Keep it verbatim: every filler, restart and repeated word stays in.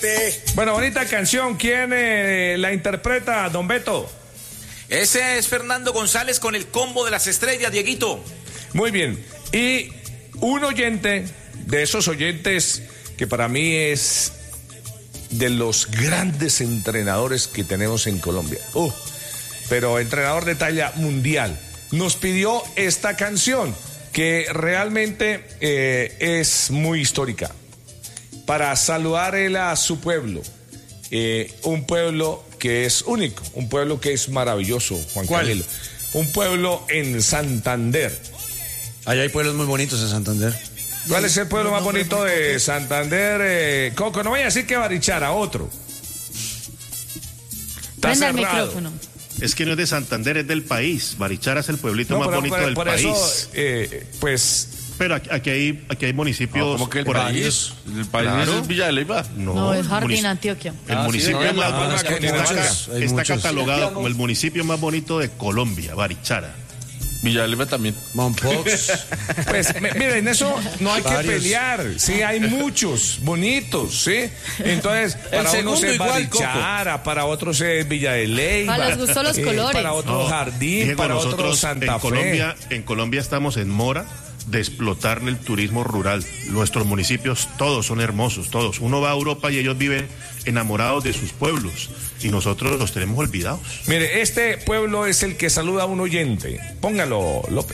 Bueno, bonita canción. ¿Quién eh, la interpreta, don Beto? Ese es Fernando González con el combo de las estrellas, Dieguito. Muy bien. Y un oyente, de esos oyentes que para mí es de los grandes entrenadores que tenemos en Colombia. Uh, pero entrenador de talla mundial. Nos pidió esta canción que realmente eh, es muy histórica. Para saludar él a su pueblo, eh, un pueblo que es único, un pueblo que es maravilloso, Juan Camilo. Un pueblo en Santander. Allá hay pueblos muy bonitos en Santander. ¿Cuál es el pueblo más bonito de Santander? Eh, Coco, no vaya a decir que Barichara, otro. Está Prenda el cerrado. micrófono. Es que no es de Santander, es del país. Barichara es el pueblito No, más pero bonito por, del por país. eso, eh, pues... Pero aquí, aquí hay, aquí hay municipios. No, ¿cómo que el por ahí. país? ¿El país Claro. es Villa de Leyva? No, No, es Jardín, munici- Antioquia. El Ah, municipio sí, no, más no, bonito no, es que hay está, muchos, hay está muchos. catalogado como el municipio más bonito de Colombia, Barichara. Villa de Leyva también. Mompox. Pues m- miren, eso no hay que Varios. pelear, sí, hay muchos bonitos, sí. Entonces, para unos segundo es igual, Barichara, para otros es Villa de Leyva. Ah, les gustó los colores. Para otros No, Jardín, Diego, para otros nosotros Santa en Fe. Colombia, en Colombia estamos en mora de explotar el turismo rural. Nuestros municipios todos son hermosos, todos. Uno va a Europa y ellos viven enamorados de sus pueblos y nosotros los tenemos olvidados. Mire, este pueblo es el que saluda a un oyente. Póngalo, López.